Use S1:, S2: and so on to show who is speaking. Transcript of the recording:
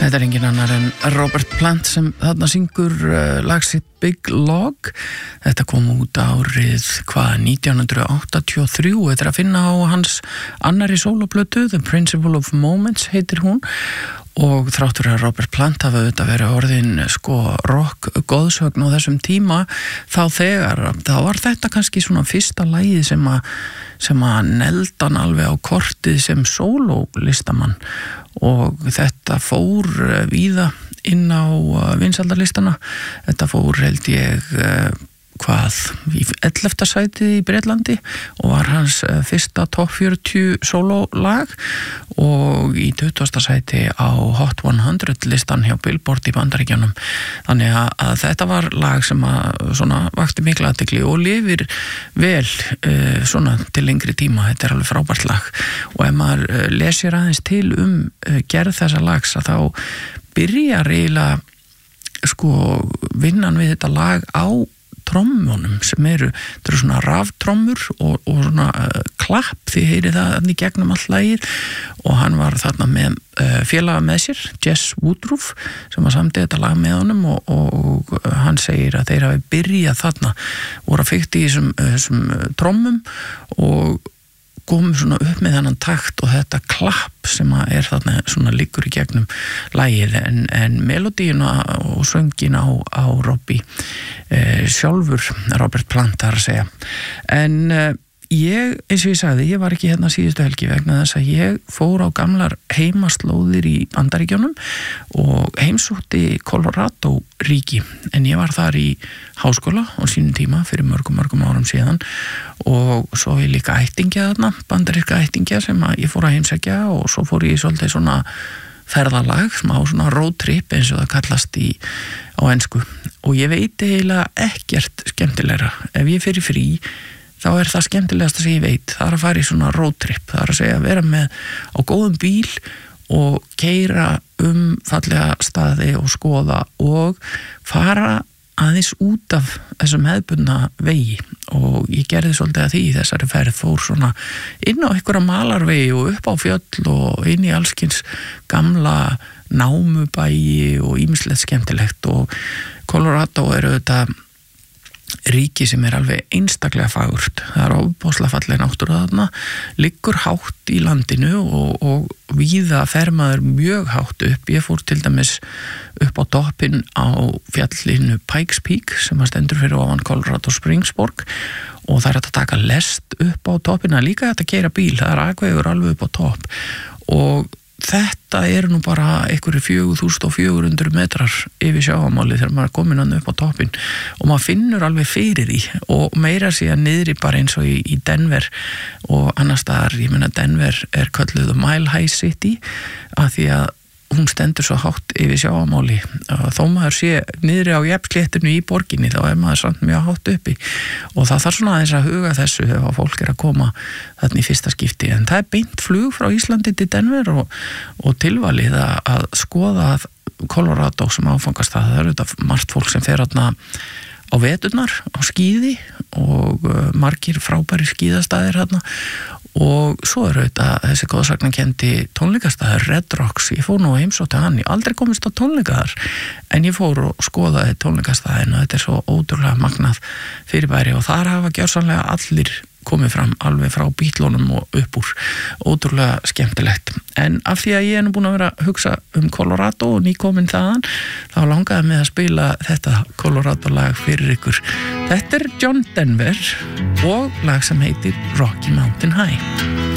S1: Þetta engin annar en Robert Plant sem þarna syngur lag sitt Big Log. Þetta kom út árið 1983. Þetta að finna á hans annari sóloplötu, The Principle of Moments heitir hún. Og þráttur að Robert Plant hafa auðvitað verið orðin rock góðsögn á þessum tíma, þá var þetta kannski svona fyrsta lagið sem að neldan alveg á kortið sem sólólistamann, og þetta fór víða inn á vinsældarlistana. Þetta fór held ég í 11. sætið í Bretlandi og var hans fyrsta top 40 sólólag, og í 20. sæti á Hot 100 listan hjá Billboard í Bandaríkjunum. Þannig að þetta var lag sem svona vakti mikla athygli og lifir vel svona til lengri tíma. Þetta er alveg frábært lag, og ef maður lesir aðeins til gerð þessa lags, að þá byrjar eiginlega vinnan við þetta lag á trommunum sem eru svona raftrommur og svona klapp, því heyrið það í gegnum all lagið, og hann var þarna með félaga með sér, Jess Woodruff, sem var samtið þetta lag með honum, og hann segir að þeir hafi byrjað þarna, voru að fikta í þessum trommum og komum svona upp með þennan takt og þetta klapp sem er þarna svona liggur í gegnum lagið, en melodíuna og söngin á Robbie sjálfur, Robert Plant þar að segja. En ég, eins og ég sagði, ég var ekki hérna síðustu helgi vegna þess að ég fór á gamlar heimaslóðir í Bandaríkjunum og heimsótti Colorado ríki, en ég var þar í háskóla á sínum tíma fyrir mörgum árum síðan, og svo ég líka ættingja þarna, bandaríska ættingja sem ég fór að heimsækja, og svo fór ég svolítið svona ferðalag, smá svona road trip eins og það kallast á ensku, og ég veit eiginlega ekkert skemmtilegra. Ef ég fer í frí þá er það skemmtilegasta sem ég veit, það er að fara í svona road trip, það er að segja að vera með á góðum bíl og keyra fallega staði og skoða og fara aðeins út af þessum hefðbundna vegi, og ég gerði svolítið að því þessari ferð, fór svona inn á einhverja malarvegi og upp á fjöll og inn í allskins gamla námubæi og ýmislegt skemmtilegt. Og Colorado eru þetta ríki sem er alveg einstaklega fagurt, það er ofboðslega falleg náttúra þarna, liggur hátt í landinu og víða fer maður mjög hátt upp. Ég fór til dæmis upp á toppinn á fjallinu Pikes Peak sem stendur fyrir ofan Colorado Springsborg, og það er að taka lest upp á toppina, líka þetta keyra bíl, það er akvegur alveg upp á topp, og þetta er nú bara einhverju 4400 metrar yfir sjávarmáli þegar maður er komin hann upp á toppin, og maður finnur alveg fyrir því, og meira síðan niðri bara eins og í Denver og annars staðar. Ég meina Denver er kölluð Mile High City af því að hún stendur svo hátt yfir sjávarmáli, þó maður sé niðri á jafnsléttinu í borginni, þá er maður samt mjög hátt uppi, og það þarf svona aðeins að huga þessu ef að fólk er að koma þarna í fyrsta skipti. En það er beint flug frá Íslandi til Denver og tilvalið að skoða Colorado sem áfangastað. Það eru þetta margt fólk sem fer þarna á veturnar á skíði, og margir frábæri skíðastæðir þarna, og svo eru þetta þessi góðsagnakendi tónleikastæður Red Rocks. Ég fór nú að heimsótti hann, ég aldrei komist á tónleika þar, en ég fór og skoðaði tónleikastæðin, og þetta er svo ótrúlega magnað fyrirbæri, og þar hafa gjörsamlega allir komið fram, alveg frá Beatlunum og upp úr, ótrúlega skemmtilegt. En af því að ég er nú búin að vera að hugsa Colorado og nýkomin þaðan, þá langaði mig að spila þetta Colorado lag fyrir ykkur. Þetta er John Denver og lag sem heitir Rocky Mountain High.